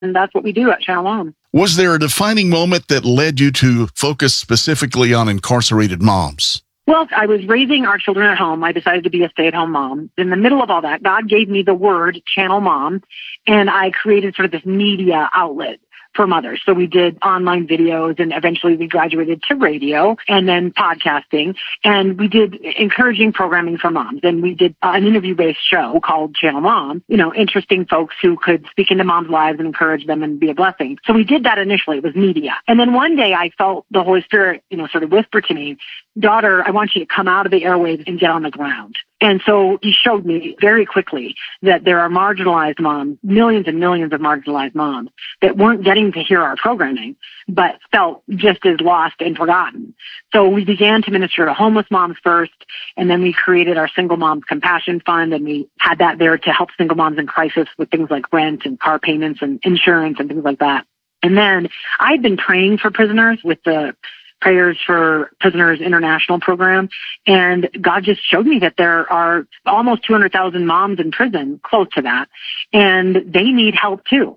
And that's what we do at Channel Mom. Was there a defining moment that led you to focus specifically on incarcerated moms? Well, I was raising our children at home. I decided to be a stay-at-home mom. In the middle of all that, God gave me the word Channel Mom, and I created sort of this media outlet for mothers. So we did online videos, and eventually we graduated to radio and then podcasting. And we did encouraging programming for moms. And we did an interview-based show called Channel Mom, interesting folks who could speak into moms' lives and encourage them and be a blessing. So we did that initially. It was media. And then one day I felt the Holy Spirit, sort of whisper to me, daughter, I want you to come out of the airwaves and get on the ground. And so he showed me very quickly that there are marginalized moms, millions and millions of marginalized moms that weren't getting to hear our programming, but felt just as lost and forgotten. So we began to minister to homeless moms first, and then we created our Single Moms Compassion Fund, and we had that there to help single moms in crisis with things like rent and car payments and insurance and things like that. And then I'd been praying for prisoners with the Prayers for Prisoners International program. And God just showed me that there are almost 200,000 moms in prison, close to that, and they need help too.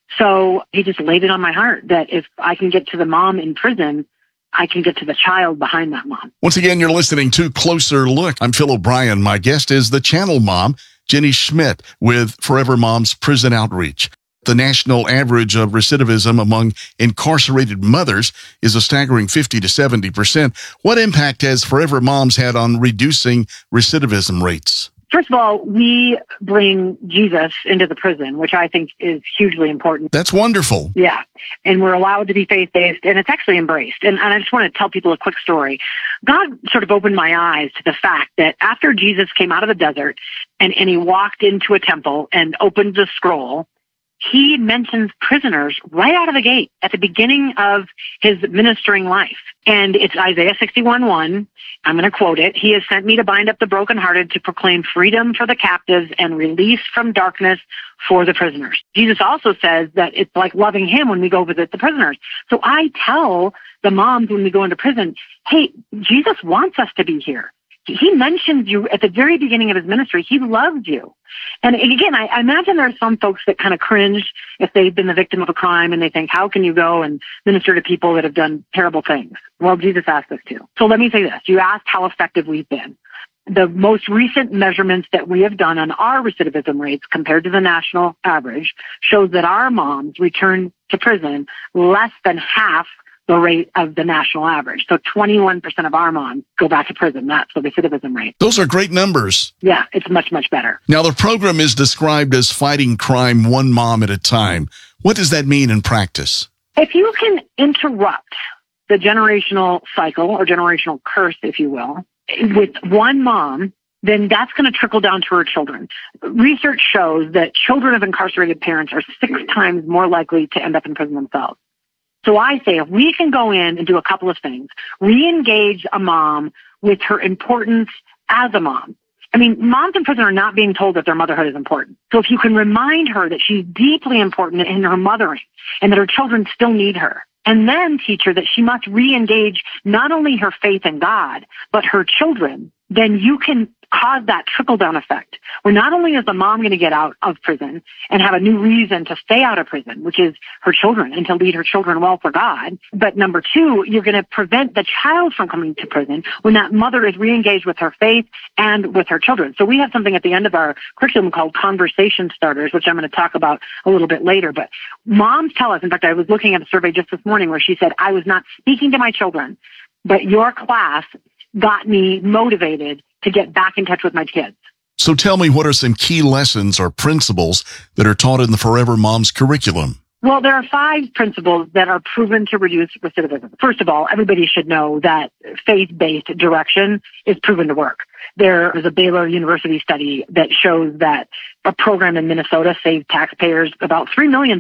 So he just laid it on my heart that if I can get to the mom in prison, I can get to the child behind that mom. Once again, you're listening to Closer Look. I'm Phil O'Brien. My guest is the Channel Mom, Jenny Schmidt, with Forever Moms Prison Outreach. The national average of recidivism among incarcerated mothers is a staggering 50 to 70%. What impact has Forever Moms had on reducing recidivism rates? First of all, we bring Jesus into the prison, which I think is hugely important. That's wonderful. Yeah. And we're allowed to be faith-based, and it's actually embraced. And I just want to tell people a quick story. God sort of opened my eyes to the fact that after Jesus came out of the desert and he walked into a temple and opened the scroll, he mentions prisoners right out of the gate at the beginning of his ministering life. And it's Isaiah 61:1. I'm going to quote it. He has sent me to bind up the brokenhearted, to proclaim freedom for the captives and release from darkness for the prisoners. Jesus also says that it's like loving him when we go visit the prisoners. So I tell the moms when we go into prison, hey, Jesus wants us to be here. He mentions you at the very beginning of his ministry. He loves you. And again, I imagine there are some folks that kind of cringe if they've been the victim of a crime and they think, how can you go and minister to people that have done terrible things? Well, Jesus asked us to. So let me say this. You asked how effective we've been. The most recent measurements that we have done on our recidivism rates compared to the national average shows that our moms return to prison less than half the rate of the national average. So 21% of our moms go back to prison. That's the recidivism rate. Those are great numbers. Yeah, it's much, much better. Now, the program is described as fighting crime one mom at a time. What does that mean in practice? If you can interrupt the generational cycle or generational curse, if you will, with one mom, then that's going to trickle down to her children. Research shows that children of incarcerated parents are 6 times more likely to end up in prison themselves. So I say if we can go in and do a couple of things, re-engage a mom with her importance as a mom. I mean, moms in prison are not being told that their motherhood is important. So if you can remind her that she's deeply important in her mothering and that her children still need her, and then teach her that she must re-engage not only her faith in God, but her children, then you can cause that trickle-down effect, where not only is the mom going to get out of prison and have a new reason to stay out of prison, which is her children, and to lead her children well for God, but number 2, you're going to prevent the child from coming to prison when that mother is re-engaged with her faith and with her children. So we have something at the end of our curriculum called Conversation Starters, which I'm going to talk about a little bit later. But moms tell us, in fact, I was looking at a survey just this morning where she said, I was not speaking to my children, but your class got me motivated to get back in touch with my kids. So tell me, what are some key lessons or principles that are taught in the Forever Moms curriculum? Well, there are 5 principles that are proven to reduce recidivism. First of all, everybody should know that faith-based direction is proven to work. There is a Baylor University study that shows that a program in Minnesota saved taxpayers about $3 million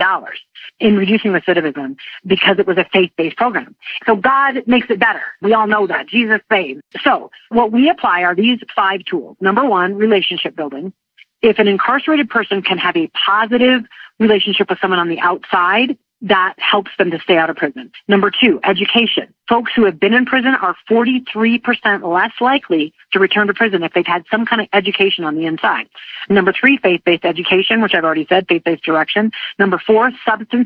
in reducing recidivism because it was a faith-based program. So God makes it better. We all know that. Jesus saves. So what we apply are these 5 tools. Number 1, relationship building. If an incarcerated person can have a positive relationship with someone on the outside, that helps them to stay out of prison. Number 2, education. Folks who have been in prison are 43% less likely to return to prison if they've had some kind of education on the inside. Number 3, faith-based education, which I've already said, faith-based direction. Number 4, substance